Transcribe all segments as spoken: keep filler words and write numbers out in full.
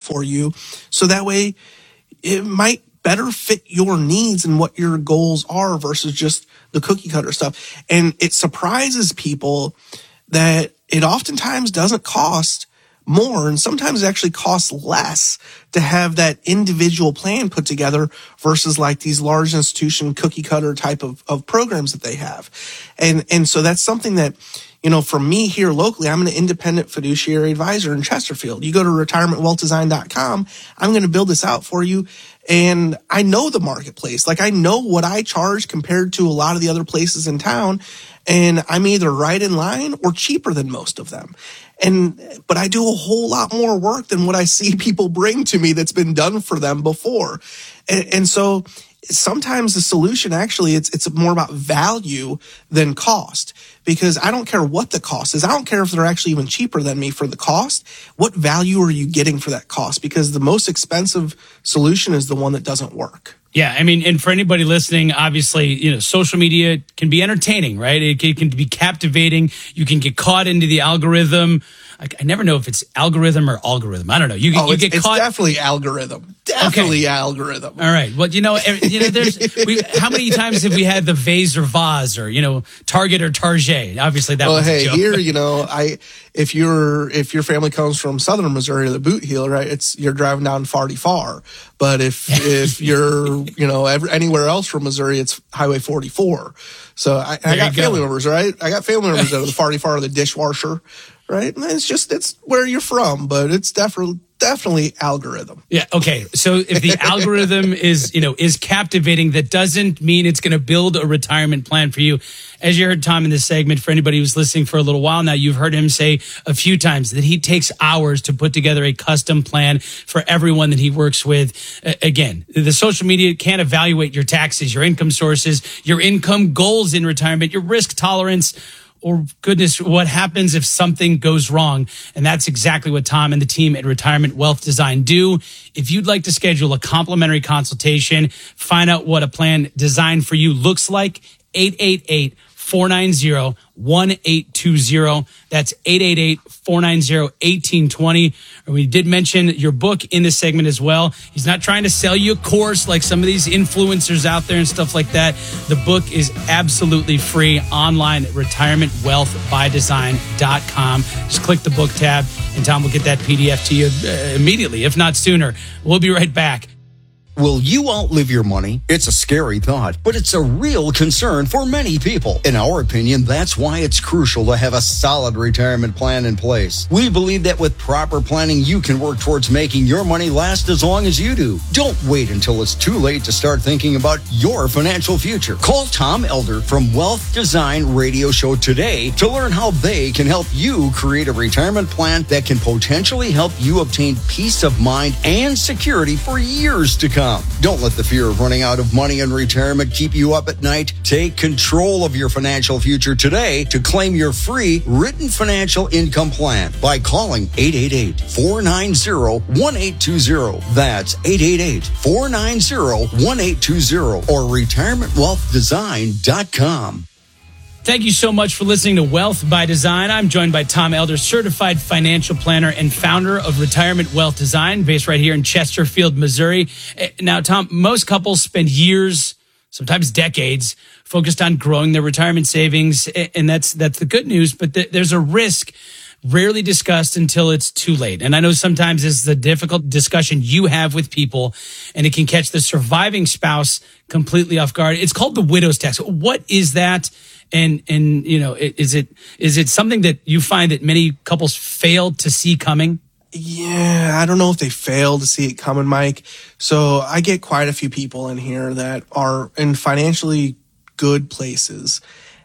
for you. So that way it might better fit your needs and what your goals are versus just the cookie cutter stuff. And it surprises people that it oftentimes doesn't cost more, and sometimes it actually costs less to have that individual plan put together versus like these large institution cookie cutter type of, of programs that they have. And, and so that's something that, you know, for me here locally, I'm an independent fiduciary advisor in Chesterfield. You go to retirement wealth design dot com. I'm going to build this out for you. And I know the marketplace. Like I know what I charge compared to a lot of the other places in town. And I'm either right in line or cheaper than most of them. And, but I do a whole lot more work than what I see people bring to me that's been done for them before. And, and so sometimes the solution actually, it's, it's more about value than cost, because I don't care what the cost is. I don't care if they're actually even cheaper than me for the cost. What value are you getting for that cost? Because the most expensive solution is the one that doesn't work. Yeah, I mean, and for anybody listening, obviously, you know, social media can be entertaining, right? It can, it can be captivating. You can get caught into the algorithm. I, I never know if it's algorithm or algorithm. I don't know. You, oh, you it's, get it's caught. definitely algorithm. Definitely okay. algorithm. All right. Well, you know, you know, there's we, how many times have we had the vase or vase or you know Target or Target? Obviously, that. Well, was hey, a joke. here, you know, I if you're if your family comes from Southern Missouri or the Boot Heel, right? It's you're driving down Farty Far. But if if you're you know every, anywhere else from Missouri, it's Highway forty-four. So I, I got family go. members, right? I got family members that are the Farty Far or the dishwasher, right? And it's just it's where you're from, but it's definitely. Definitely algorithm. Yeah. Okay. So if the algorithm is, you know, is captivating, that doesn't mean it's going to build a retirement plan for you. As you heard Tom in this segment, for anybody who's listening for a little while now, you've heard him say a few times that he takes hours to put together a custom plan for everyone that he works with. Uh, again, the social media can't evaluate your taxes, your income sources, your income goals in retirement, your risk tolerance, or goodness, what happens if something goes wrong? And that's exactly what Tom and the team at Retirement Wealth Design do. If you'd like to schedule a complimentary consultation, find out what a plan designed for you looks like, eight eight eight, four nine zero, one eight two zero. That's eight eight eight, four nine zero, one eight two zero. And we did mention your book in this segment as well. He's not trying to sell you a course like some of these influencers out there and stuff like that. The book is absolutely free online at retirement wealth by design dot com. Just click the book tab and Tom will get that P D F to you uh, immediately, if not sooner. We'll be right back. Will you outlive your money? It's a scary thought, but it's a real concern for many people. In our opinion, that's why it's crucial to have a solid retirement plan in place. We believe that with proper planning, you can work towards making your money last as long as you do. Don't wait until it's too late to start thinking about your financial future. Call Tom Elder from Wealth Design Radio Show today to learn how they can help you create a retirement plan that can potentially help you obtain peace of mind and security for years to come. Don't let the fear of running out of money in retirement keep you up at night. Take control of your financial future today to claim your free written financial income plan by calling eight eight eight, four nine zero, one eight two zero. That's eight eight eight, four nine zero, one eight two zero or retirement wealth design dot com. Thank you so much for listening to Wealth by Design. I'm joined by Tom Elder, certified financial planner and founder of Retirement Wealth Design, based right here in Chesterfield, Missouri. Now, Tom, most couples spend years, sometimes decades, focused on growing their retirement savings, and that's that's the good news, but th- there's a risk rarely discussed until it's too late. And I know sometimes it's the difficult discussion you have with people, and it can catch the surviving spouse completely off guard. It's called the widow's tax. What is that? And, and, you know, is it, is it something that you find that many couples fail to see coming? Yeah, I don't know if they fail to see it coming, Mike. So I get quite a few people in here that are in financially good places,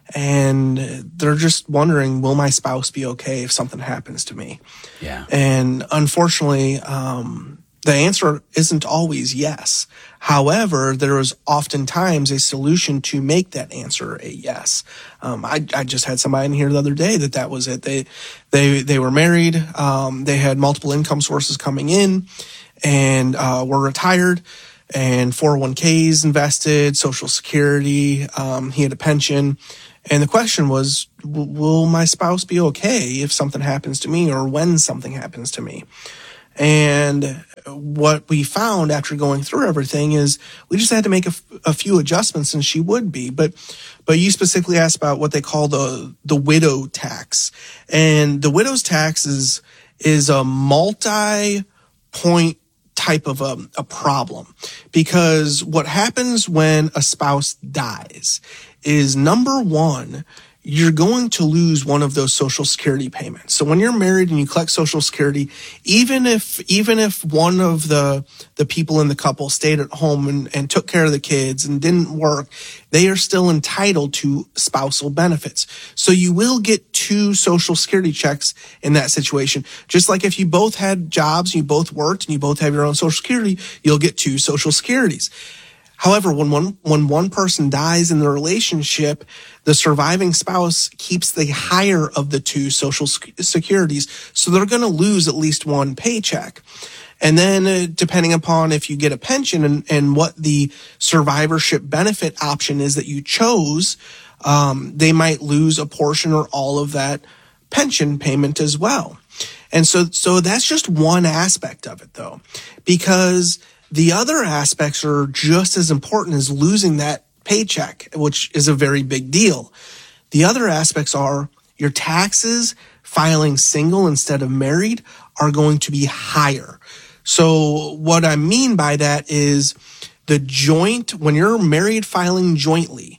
and they're just wondering, will my spouse be okay if something happens to me? Yeah. And unfortunately, um, the answer isn't always yes. However, there is oftentimes a solution to make that answer a yes. Um, I, I just had somebody in here the other day that that was it. They, they, they were married. Um, they had multiple income sources coming in, and, uh, were retired, and four oh one k's invested, Social Security. Um, he had a pension. And the question was, will my spouse be okay if something happens to me, or when something happens to me? And what we found after going through everything is we just had to make a, a few adjustments, and she would be. But but you specifically asked about what they call the the widow tax, and the widow's tax is is a multi-point type of a, a problem, because what happens when a spouse dies is, number one, you're going to lose one of those Social Security payments. So when you're married and you collect Social Security, even if even if one of the the people in the couple stayed at home and, and took care of the kids and didn't work, they are still entitled to spousal benefits. So you will get two Social Security checks in that situation. Just like if you both had jobs, you both worked, and you both have your own Social Security, you'll get two Social Securities. However, when one when one person dies in the relationship, the surviving spouse keeps the higher of the two Social Securities, so they're going to lose at least one paycheck. And then uh, depending upon if you get a pension and, and what the survivorship benefit option is that you chose, um, they might lose a portion or all of that pension payment as well. And so so that's just one aspect of it, though, because the other aspects are just as important as losing that paycheck, which is a very big deal. The other aspects are your taxes, filing single instead of married, are going to be higher. So what I mean by that is the joint, when you're married filing jointly,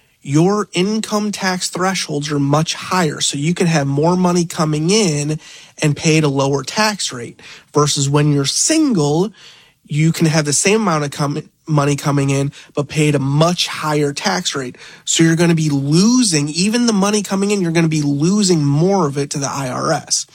your income tax thresholds are much higher. So you can have more money coming in and pay at a lower tax rate, versus when you're single, you can have the same amount of com- money coming in, but pay at a much higher tax rate. So you're going to be losing, even the money coming in, you're going to be losing more of it to the I R S.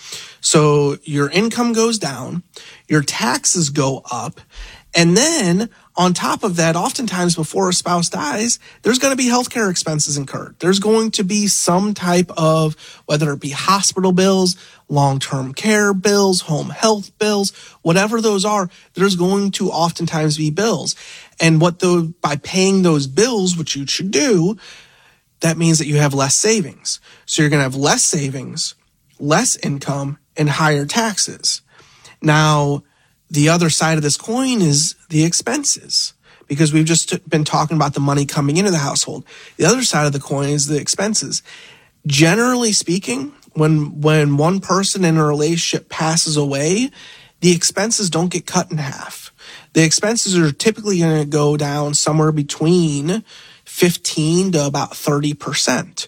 So your income goes down, your taxes go up, and then on top of that, oftentimes before a spouse dies, there's going to be healthcare expenses incurred. There's going to be some type of, whether it be hospital bills, long-term care bills, home health bills, whatever those are, there's going to oftentimes be bills. And what the, by paying those bills, which you should do, that means that you have less savings. So you're going to have less savings, less income, and higher taxes. Now, the other side of this coin is the expenses, because we've just been talking about the money coming into the household. The other side of the coin is the expenses. Generally speaking, when when one person in a relationship passes away, the expenses don't get cut in half. The expenses are typically going to go down somewhere between fifteen to about thirty percent.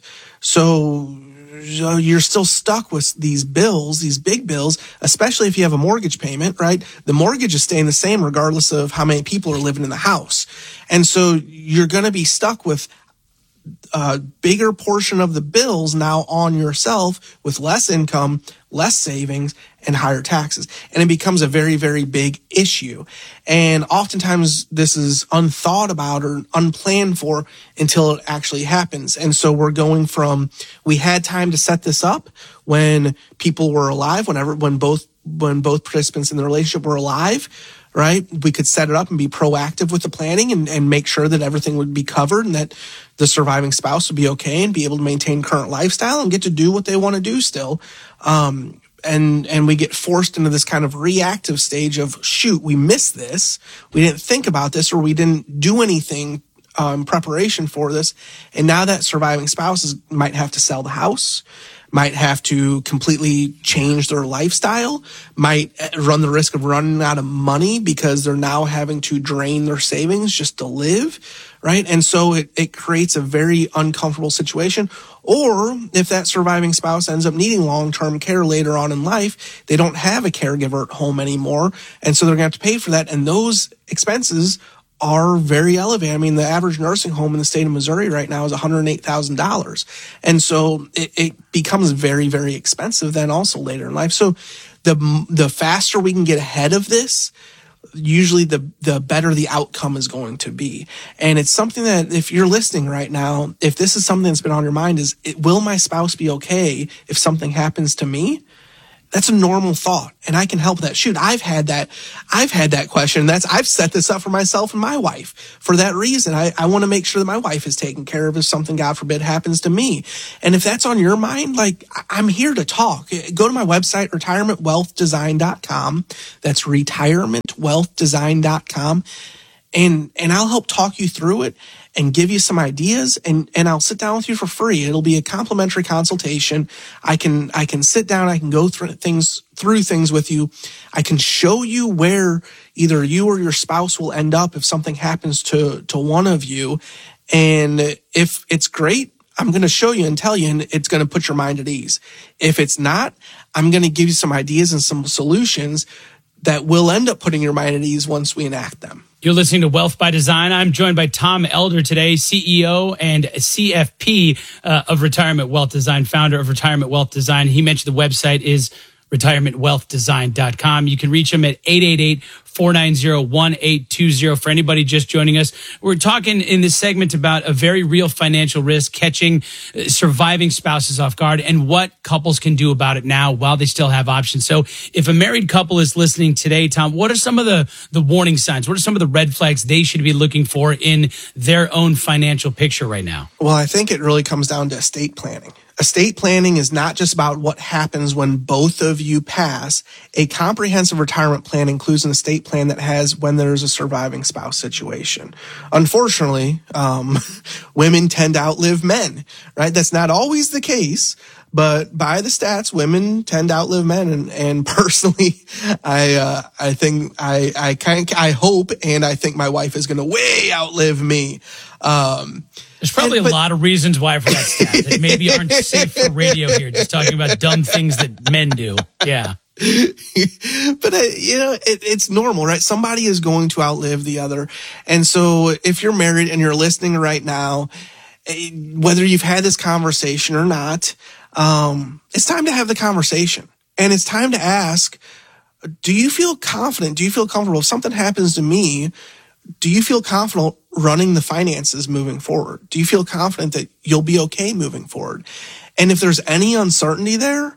So you're still stuck with these bills, these big bills, especially if you have a mortgage payment, right? The mortgage is staying the same regardless of how many people are living in the house. And so you're going to be stuck with a bigger portion of the bills now on yourself, with less income, less savings, and higher taxes. And it becomes a very, very big issue. And oftentimes this is unthought about or unplanned for until it actually happens. And so we're going from, we had time to set this up when people were alive, whenever, when both, when both participants in the relationship were alive, right? We could set it up and be proactive with the planning and, and make sure that everything would be covered and that the surviving spouse would be okay and be able to maintain current lifestyle and get to do what they want to do still. Um, and, and we get forced into this kind of reactive stage of, shoot, we missed this. We didn't think about this, or we didn't do anything um, preparation for this. And now that surviving spouse is, might have to sell the house, might have to completely change their lifestyle, might run the risk of running out of money because they're now having to drain their savings just to live, right? And so it, it creates a very uncomfortable situation. Or if that surviving spouse ends up needing long-term care later on in life, they don't have a caregiver at home anymore, and so they're going to have to pay for that. And those expenses are very elevated. I mean, the average nursing home in the state of Missouri right now is one hundred eight thousand dollars. And so it, it becomes very, very expensive then also later in life. So the the faster we can get ahead of this, usually the the better the outcome is going to be. And it's something that, if you're listening right now, if this is something that's been on your mind, is, it, will my spouse be okay if something happens to me? That's a normal thought, and I can help that. Shoot, I've had that. I've had that question. That's I've set this up for myself and my wife for that reason. I, I want to make sure that my wife is taken care of if something, God forbid, happens to me. And if that's on your mind, like, I'm here to talk. Go to my website, retirement wealth design dot com. That's retirement wealth design dot com. And, and I'll help talk you through it and give you some ideas, and, and I'll sit down with you for free. It'll be a complimentary consultation. I can, I can sit down. I can go through things, through things with you. I can show you where either you or your spouse will end up if something happens to, to one of you. And if it's great, I'm going to show you and tell you, and it's going to put your mind at ease. If it's not, I'm going to give you some ideas and some solutions that will end up putting your mind at ease once we enact them. You're listening to Wealth by Design. I'm joined by Tom Elder today, C E O and C F P uh, of Retirement Wealth Design, founder of Retirement Wealth Design. He mentioned the website is retirement wealth design dot com. You can reach him at eight eight eight, four nine zero, one eight two zero. For anybody just joining us, we're talking in this segment about a very real financial risk, catching uh, surviving spouses off guard, and what couples can do about it now while they still have options. So if a married couple is listening today, Tom, what are some of the, the warning signs? What are some of the red flags they should be looking for in their own financial picture right now? Well, I think it really comes down to estate planning. Estate planning is not just about what happens when both of you pass. A comprehensive retirement plan includes an estate plan that has when there's a surviving spouse situation. Unfortunately, um, women tend to outlive men, right? That's not always the case, but by the stats, women tend to outlive men. And, and personally, I, uh, I think I, I kind I hope, and I think my wife is going to way outlive me. Um, There's probably and, but, a lot of reasons why for that stat that maybe aren't safe for radio here, just talking about dumb things that men do. Yeah. But, uh, you know, it, it's normal, right? Somebody is going to outlive the other. And so if you're married and you're listening right now, whether you've had this conversation or not, um, it's time to have the conversation. And it's time to ask, do you feel confident? Do you feel comfortable? If something happens to me, do you feel confident running the finances moving forward? Do you feel confident that you'll be okay moving forward? And if there's any uncertainty there,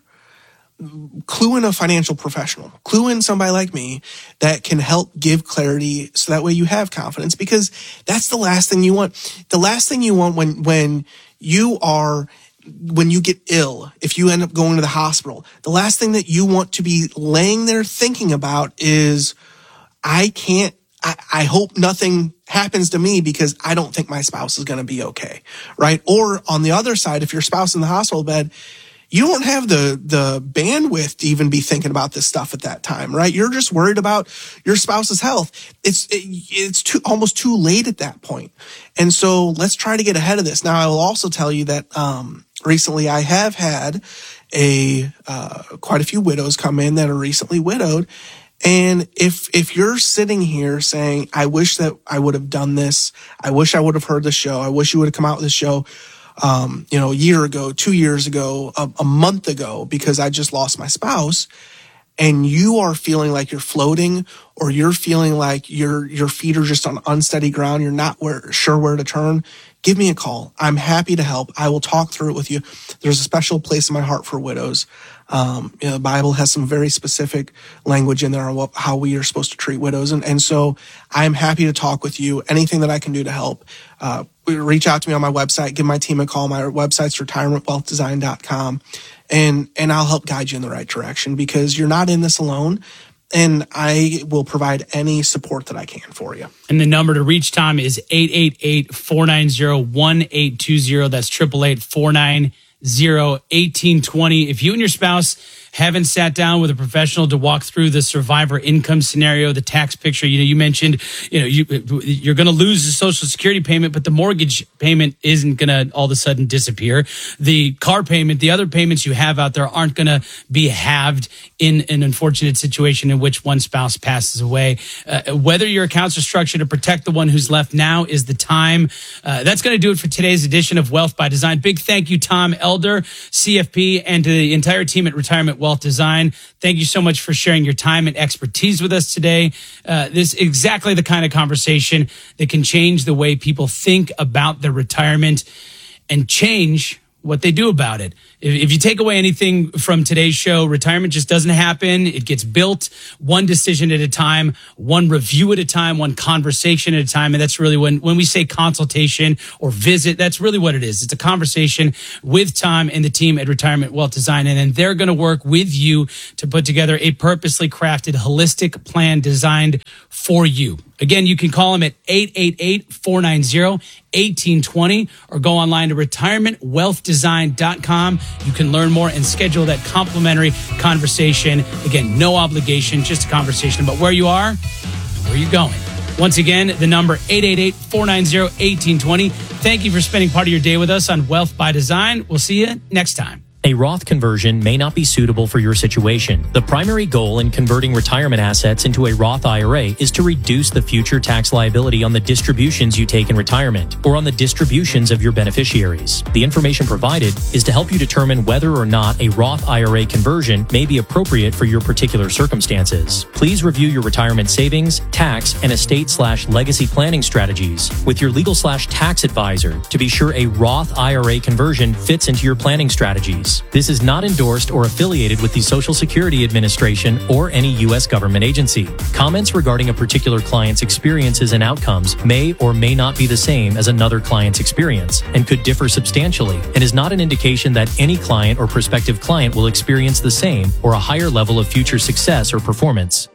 clue in a financial professional, clue in somebody like me that can help give clarity so that way you have confidence, because that's the last thing you want. The last thing you want when, when you are, when you get ill, if you end up going to the hospital, the last thing that you want to be laying there thinking about is, I can't, I, I hope nothing happens to me because I don't think my spouse is going to be okay, right? Or on the other side, if your spouse in the hospital bed, you don't have the the bandwidth to even be thinking about this stuff at that time, right? You're just worried about your spouse's health. It's it, it's too almost too late at that point. And so let's try to get ahead of this. Now, I will also tell you that um, recently I have had a uh, quite a few widows come in that are recently widowed. And if, if you're sitting here saying, I wish that I would have done this, I wish I would have heard the show, I wish you would have come out with the show, um, you know, a year ago, two years ago, a, a month ago, because I just lost my spouse, and you are feeling like you're floating, or you're feeling like your, your feet are just on unsteady ground, you're not where, sure where to turn, give me a call. I'm happy to help. I will talk through it with you. There's a special place in my heart for widows. Um, you know, the Bible has some very specific language in there on what, how we are supposed to treat widows. And, and so I'm happy to talk with you. Anything that I can do to help, uh, reach out to me on my website, give my team a call. My website's retirement wealth design dot com, and, and I'll help guide you in the right direction, because you're not in this alone. And I will provide any support that I can for you. And the number to reach Tom is eight eight eight, four nine zero, one eight two zero. That's eight eight eight, four nine zero, one eight two zero. If you and your spouse haven't sat down with a professional to walk through the survivor income scenario, the tax picture, you know, you mentioned, you know, you, you're going to lose the Social Security payment, but the mortgage payment isn't going to all of a sudden disappear. The car payment, the other payments you have out there aren't going to be halved in an unfortunate situation in which one spouse passes away. Uh, whether your accounts are structured to protect the one who's left, now is the time. Uh, that's going to do it for today's edition of Wealth by Design. Big thank you, Tom Elder, C F P, and to the entire team at Retirement Wealth Design. Thank you so much for sharing your time and expertise with us today. Uh, this is exactly the kind of conversation that can change the way people think about their retirement and change what they do about it. If, if you take away anything from today's show, retirement just doesn't happen. It gets built one decision at a time, one review at a time, one conversation at a time. And that's really when, when we say consultation or visit, that's really what it is. It's a conversation with Tom and the team at Retirement Wealth Design. And then they're going to work with you to put together a purposely crafted, holistic plan designed for you. Again, you can call them at eight eight eight, four nine zero, one eight two zero or go online to retirement wealth design dot com. You can learn more and schedule that complimentary conversation. Again, no obligation, just a conversation about where you are and where you're going. Once again, the number eight eight eight, four nine zero, one eight two zero. Thank you for spending part of your day with us on Wealth by Design. We'll see you next time. A Roth conversion may not be suitable for your situation. The primary goal in converting retirement assets into a Roth I R A is to reduce the future tax liability on the distributions you take in retirement or on the distributions of your beneficiaries. The information provided is to help you determine whether or not a Roth I R A conversion may be appropriate for your particular circumstances. Please review your retirement savings, tax, and estate slash legacy planning strategies with your legal slash tax advisor to be sure a Roth I R A conversion fits into your planning strategies. This is not endorsed or affiliated with the Social Security Administration or any U S government agency. Comments regarding a particular client's experiences and outcomes may or may not be the same as another client's experience and could differ substantially and is not an indication that any client or prospective client will experience the same or a higher level of future success or performance.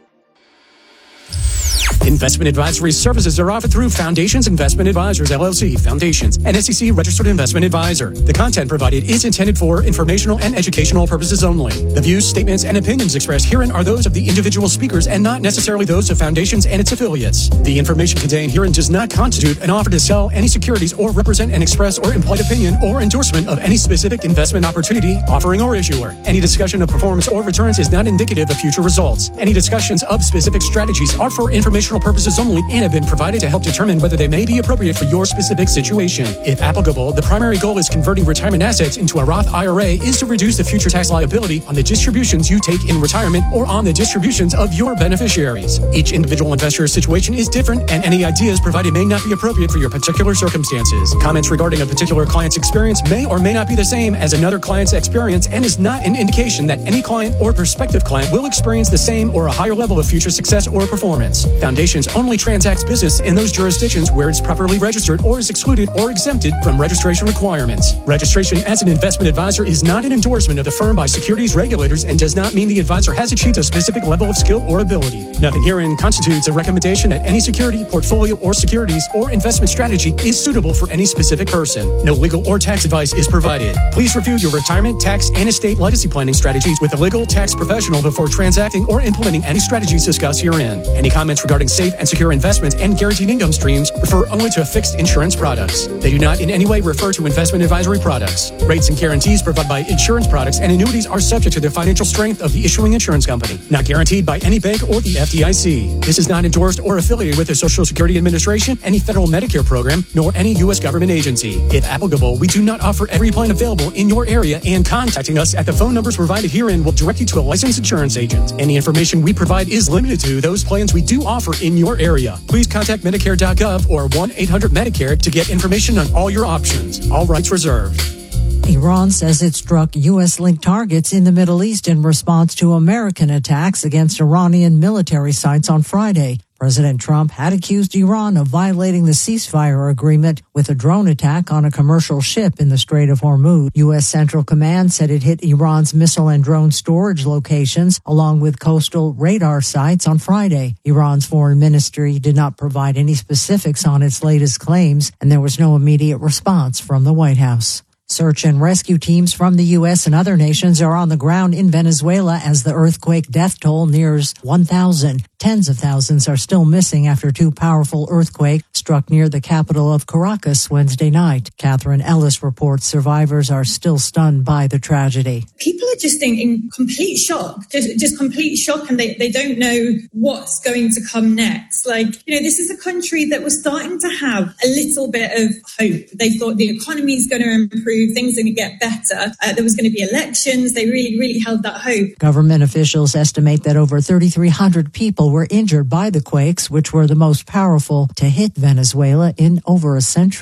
Investment advisory services are offered through Foundations Investment Advisors, L L C, Foundations, an S E C-registered investment advisor. The content provided is intended for informational and educational purposes only. The views, statements, and opinions expressed herein are those of the individual speakers and not necessarily those of Foundations and its affiliates. The information contained herein does not constitute an offer to sell any securities or represent an express or implied opinion or endorsement of any specific investment opportunity, offering, or issuer. Any discussion of performance or returns is not indicative of future results. Any discussions of specific strategies are for informational purposes only and have been provided to help determine whether they may be appropriate for your specific situation. If applicable, the primary goal is converting retirement assets into a Roth I R A is to reduce the future tax liability on the distributions you take in retirement or on the distributions of your beneficiaries. Each individual investor's situation is different, and any ideas provided may not be appropriate for your particular circumstances. Comments regarding a particular client's experience may or may not be the same as another client's experience and is not an indication that any client or prospective client will experience the same or a higher level of future success or performance. Foundations only transacts business in those jurisdictions where it's properly registered or is excluded or exempted from registration requirements. Registration as an investment advisor is not an endorsement of the firm by securities regulators and does not mean the advisor has achieved a specific level of skill or ability. Nothing herein constitutes a recommendation that any security, portfolio, or securities or investment strategy is suitable for any specific person. No legal or tax advice is provided. Please review your retirement, tax, and estate legacy planning strategies with a legal tax professional before transacting or implementing any strategies discussed herein. Any comments regarding safe and secure investments and guaranteed income streams refer only to fixed insurance products. They do not in any way refer to investment advisory products. Rates and guarantees provided by insurance products and annuities are subject to the financial strength of the issuing insurance company, not guaranteed by any bank or the F D I C. This is not endorsed or affiliated with the Social Security Administration, any federal Medicare program, nor any U S government agency. If applicable, we do not offer every plan available in your area, and contacting us at the phone numbers provided herein will direct you to a licensed insurance agent. Any information we provide is limited to those plans we do offer in your area. Please contact Medicare dot gov or one eight hundred Medicare to get information on all your options. All rights reserved. Iran says it struck U S-linked targets in the Middle East in response to American attacks against Iranian military sites on Friday. President Trump had accused Iran of violating the ceasefire agreement with a drone attack on a commercial ship in the Strait of Hormuz. U S Central Command said it hit Iran's missile and drone storage locations along with coastal radar sites on Friday. Iran's foreign ministry did not provide any specifics on its latest claims, and there was no immediate response from the White House. Search and rescue teams from the U S and other nations are on the ground in Venezuela as the earthquake death toll nears one thousand. Tens of thousands are still missing after two powerful earthquakes struck near the capital of Caracas Wednesday night. Catherine Ellis reports survivors are still stunned by the tragedy. People are just in, in complete shock, just, just complete shock, and they, they don't know what's going to come next. Like, you know, this is a country that was starting to have a little bit of hope. They thought the economy is going to improve, things are going to get better. Uh, there was going to be elections. They really, really held that hope. Government officials estimate that over thirty-three hundred people were injured by the quakes, which were the most powerful to hit Venezuela in over a century.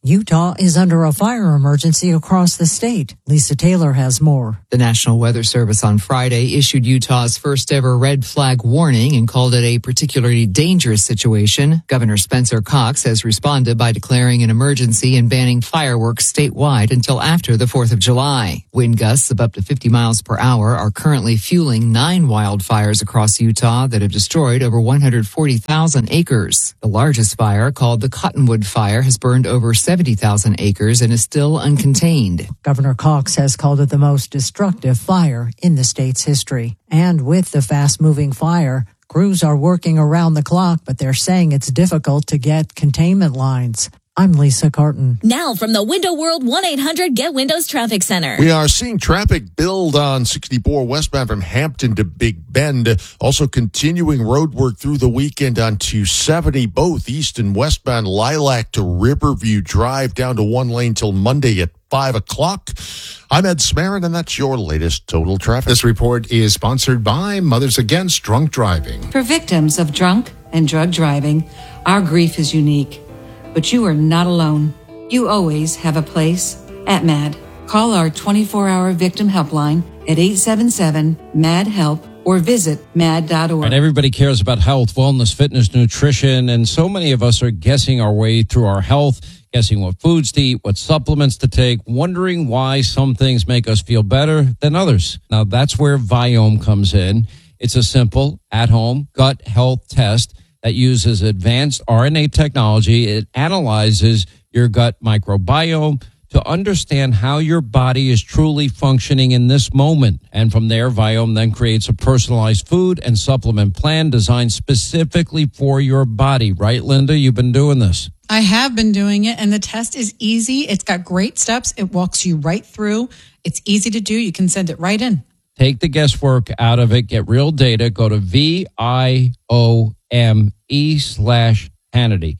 Utah is under a fire emergency across the state. Lisa Taylor has more. The National Weather Service on Friday issued Utah's first ever red flag warning and called it a particularly dangerous situation. Governor Spencer Cox has responded by declaring an emergency and banning fireworks statewide until after the fourth of July. Wind gusts of up to fifty miles per hour are currently fueling nine wildfires across Utah that have destroyed over one hundred forty thousand acres. The largest fire, called the Cottonwood Fire, has burned over seventy thousand acres and is still uncontained. Governor Cox has called it the most destructive fire in the state's history. And with the fast-moving fire, crews are working around the clock, but they're saying it's difficult to get containment lines. I'm Lisa Carton. Now from the Window World one eight hundred Get Windows Traffic Center. We are seeing traffic build on sixty-four westbound from Hampton to Big Bend. Also continuing road work through the weekend on two seventy, both east and westbound Lilac to Riverview Drive down to one lane till Monday at five o'clock. I'm Ed Smarin, and that's your latest total traffic. This report is sponsored by Mothers Against Drunk Driving. For victims of drunk and drug driving, our grief is unique. But you are not alone. You always have a place at M A D. Call our twenty-four hour victim helpline at eight seven seven, M A D help or visit M A D dot org. And everybody cares about health, wellness, fitness, nutrition, and so many of us are guessing our way through our health, guessing what foods to eat, what supplements to take, wondering why some things make us feel better than others. Now, that's where Viome comes in. It's a simple, at-home gut health test that uses advanced R N A technology. It analyzes your gut microbiome to understand how your body is truly functioning in this moment. And from there, Viome then creates a personalized food and supplement plan designed specifically for your body. Right, Linda? You've been doing this. I have been doing it, and the test is easy. It's got great steps. It walks you right through. It's easy to do. You can send it right in. Take the guesswork out of it. Get real data. Go to V I O M E slash Hannity.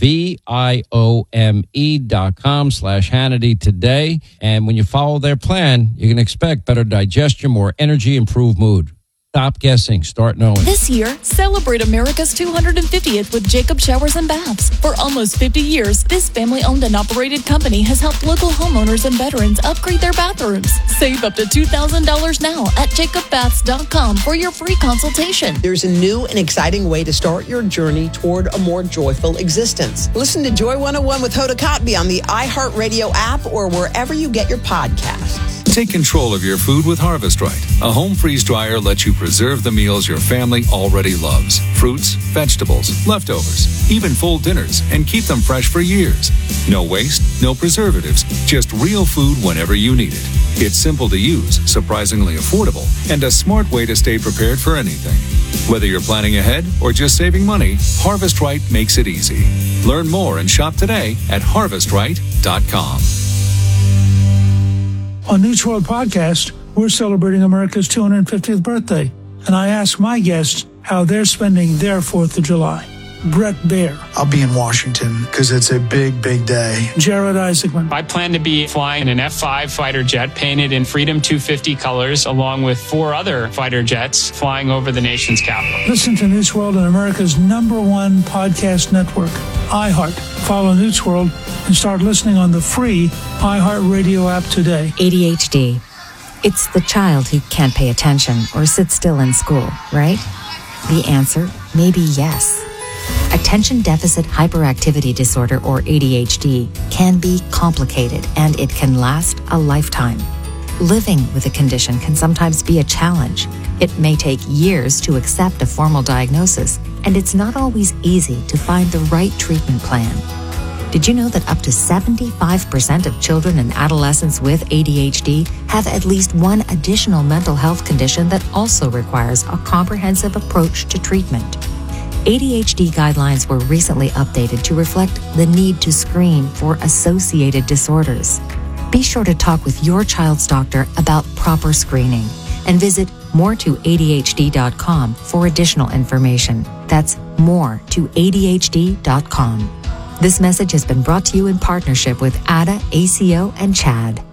V-I-O-M-E dot com slash Hannity today. And when you follow their plan, you can expect better digestion, more energy, improved mood. Stop guessing. Start knowing. This year, celebrate America's two hundred fiftieth with Jacob Showers and Baths. For almost fifty years, this family-owned and operated company has helped local homeowners and veterans upgrade their bathrooms. Save up to two thousand dollars now at jacob baths dot com for your free consultation. There's a new and exciting way to start your journey toward a more joyful existence. Listen to Joy one oh one with Hoda Kotb on the iHeartRadio app or wherever you get your podcasts. Take control of your food with Harvest Right. A home freeze dryer lets you preserve the meals your family already loves. Fruits, vegetables, leftovers, even full dinners, and keep them fresh for years. No waste, no preservatives, just real food whenever you need it. It's simple to use, surprisingly affordable, and a smart way to stay prepared for anything. Whether you're planning ahead or just saving money, Harvest Right makes it easy. Learn more and shop today at harvest right dot com. On News World Podcast, we're celebrating America's two hundred fiftieth birthday, and I ask my guests how they're spending their fourth of July. Brett Baer. I'll be in Washington because it's a big, big day. Jared Isaacman. I plan to be flying an F five fighter jet painted in Freedom two fifty colors, along with four other fighter jets flying over the nation's capital. Listen to News World on America's number one podcast network, iHeart. Follow News World and start listening on the free iHeartRadio app today. A D H D. It's the child who can't pay attention or sit still in school, right? The answer may be yes. Attention Deficit Hyperactivity Disorder, or A D H D, can be complicated and it can last a lifetime. Living with a condition can sometimes be a challenge. It may take years to accept a formal diagnosis, and it's not always easy to find the right treatment plan. Did you know that up to seventy-five percent of children and adolescents with A D H D have at least one additional mental health condition that also requires a comprehensive approach to treatment? A D H D guidelines were recently updated to reflect the need to screen for associated disorders. Be sure to talk with your child's doctor about proper screening and visit more to A D H D dot com for additional information. That's more to A D H D dot com. This message has been brought to you in partnership with A D A, A C O, and CHAD.